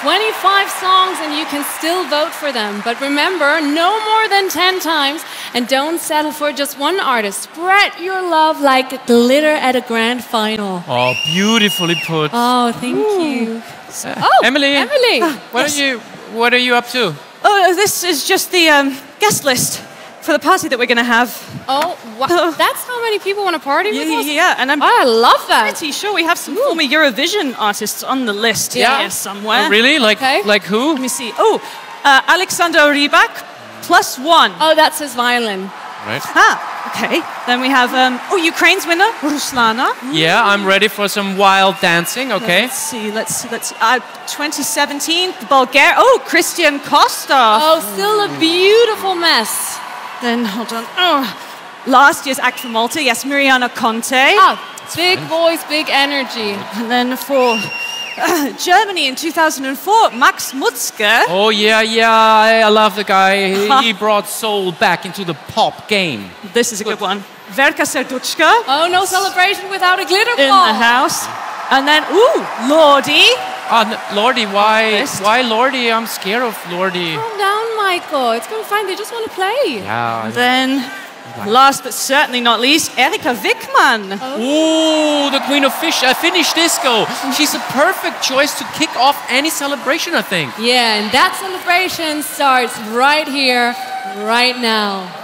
25 songs and you can still vote for them. But remember, no more than 10 times. And don't settle for just one artist. Spread your love like glitter at a grand final. Oh, beautifully put. Oh, thank you. Emily. Yes. What are you up to? Oh, this is just the guest list for the party that we're going to have. Oh, that's how many people want to party with us? Yeah, and I love that. pretty sure we have some former Eurovision artists on the list here somewhere. Oh, really? Like who? Let me see. Oh, Alexander Rybak, +1. Oh, that's his violin. Right. Okay. Then we have Ukraine's winner, Ruslana. Yeah, I'm ready for some wild dancing. Okay. Let's see. 2017, Bulgaria. Oh, Christian Kostov. Oh, still a beautiful mess. Then hold on. Oh, last year's act from Malta. Yes, Miriana Conte. Big voice, big energy. And then for Germany in 2004, Max Mutzke. Oh yeah, I love the guy. He brought soul back into the pop game. This is a good one. Verka Serduchka. Oh, no celebration without a glitter in ball. the house. And then, Lordi. Lordi, why Lordi? I'm scared of Lordi. Calm down, Michael. It's going to be fine. They just want to play. Yeah. Then, last but certainly not least, Erika Wickman. Ooh, the queen of Finnish disco. She's a perfect choice to kick off any celebration, I think. Yeah, and that celebration starts right here, right now.